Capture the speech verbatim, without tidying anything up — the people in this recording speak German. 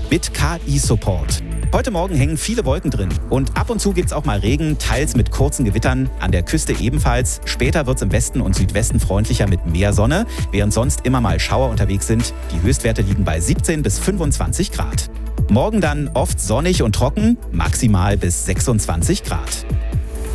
mit K I-Support. Heute Morgen hängen viele Wolken drin und ab und zu gibt es auch mal Regen, teils mit kurzen Gewittern, an der Küste ebenfalls. Später wird es im Westen und Südwesten freundlicher mit mehr Sonne, während sonst immer mal Schauer unterwegs sind. Die Höchstwerte liegen bei siebzehn bis fünfundzwanzig Grad. Morgen dann oft sonnig und trocken, maximal bis sechsundzwanzig Grad.